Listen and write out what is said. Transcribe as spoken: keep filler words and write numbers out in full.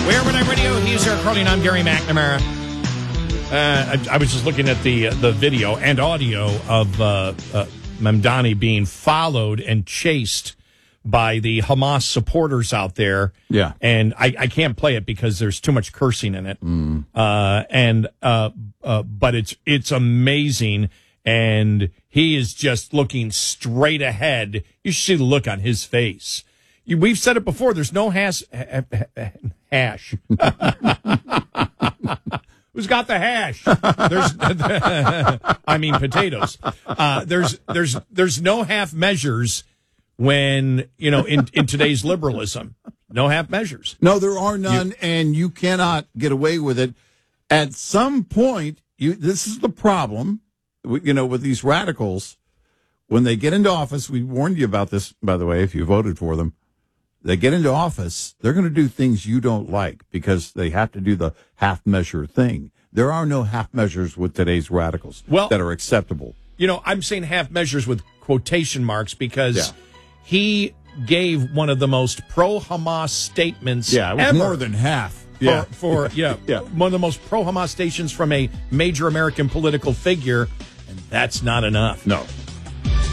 We're Overnight Radio. He's Eric Carly, and I'm Gary McNamara. Uh, I, I was just looking at the the video and audio of uh, uh, Mamdani being followed and chased by the Hamas supporters out there. Yeah. And I, I can't play it because there's too much cursing in it. Mm. Uh, and uh, uh, but it's it's amazing. And he is just looking straight ahead. You should see the look on his face. You, we've said it before. There's no hash. hash. Who's got the hash? There's, I mean, potatoes. Uh, there's there's there's no half measures when, you know, in, in today's liberalism. No half measures. No, there are none, you, and you cannot get away with it. At some point, you this is the problem, you know, with these radicals. When they get into office, we warned you about this, by the way, if you voted for them. They get into office, they're going to do things you don't like because they have to do the half-measure thing. There are no half measures with today's radicals well, that are acceptable. You know, I'm saying half measures with quotation marks because yeah. he gave one of the most pro-Hamas statements yeah, it was ever. More than half. For, yeah. for yeah, yeah, one of the most pro-Hamas stations from a major American political figure, and that's not enough. No.